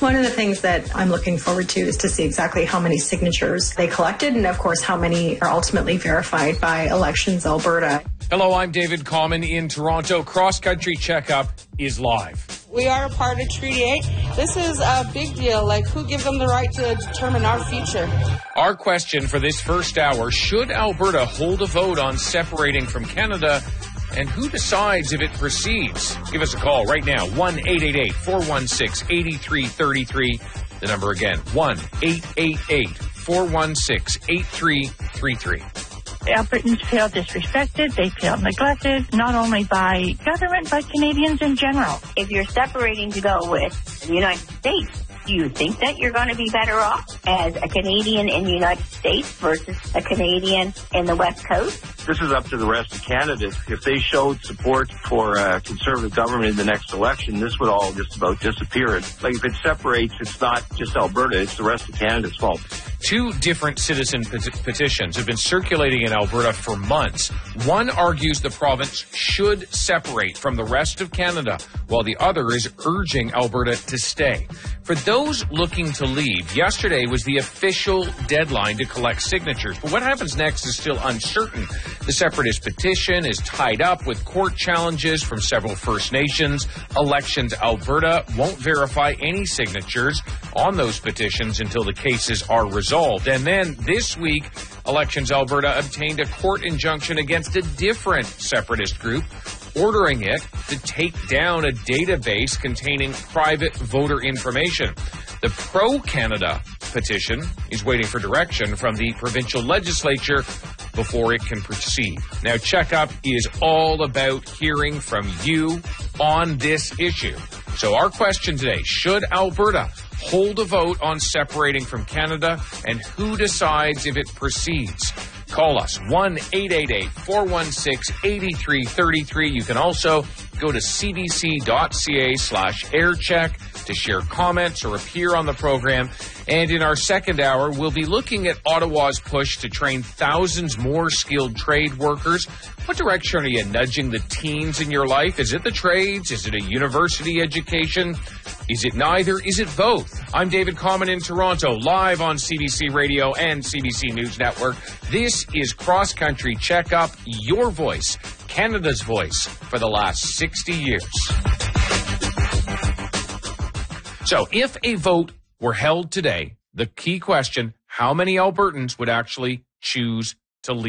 One of the things that I'm looking forward to is to see exactly how many signatures they collected and, of course, how many are ultimately verified by Elections Alberta. Hello, I'm David Common in Toronto. Cross Country Checkup is live. We are a part of Treaty 8. This is a big deal. Like, who gives them the right to determine our future? Our question for this first hour, should Alberta hold a vote on separating from Canada? And who decides if it proceeds? Give us a call right now, 1-888-416-8333. The number again, 1-888-416-8333. Albertans feel disrespected, they feel neglected, not only by government, but Canadians in general. If you're separating to go with the United States, do you think that you're going to be better off as a Canadian in the United States versus a Canadian in the West Coast? This is up to the rest of Canada. If they showed support for a Conservative government in the next election, this would all just about disappear. Like, if it separates, it's not just Alberta, it's the rest of Canada's fault. Two different citizen petitions have been circulating in Alberta for months. One argues the province should separate from the rest of Canada, while the other is urging Alberta to stay. For those looking to leave, yesterday was the official deadline to collect signatures. But what happens next is still uncertain. The separatist petition is tied up with court challenges from several First Nations. Elections Alberta won't verify any signatures on those petitions until the cases are resolved. And then this week, Elections Alberta obtained a court injunction against a different separatist group, ordering it to take down a database containing private voter information. The pro-Canada petition is waiting for direction from the provincial legislature before it can proceed. Now, Checkup is all about hearing from you on this issue. So our question today, should Alberta hold a vote on separating from Canada, and who decides if it proceeds? Call us, 1-888-416-8333. You can also go to cbc.ca/aircheck to share comments or appear on the program. And in our second hour, we'll be looking at Ottawa's push to train thousands more skilled trade workers. What direction are you nudging the teens in your life? Is it the trades? Is it a university education? Is it neither? Is it both? I'm David Common in Toronto, live on CBC Radio and CBC News Network. This is Cross Country Checkup, your voice, Canada's voice for the last 60 years. So if a vote were held today, the key question, how many Albertans would actually choose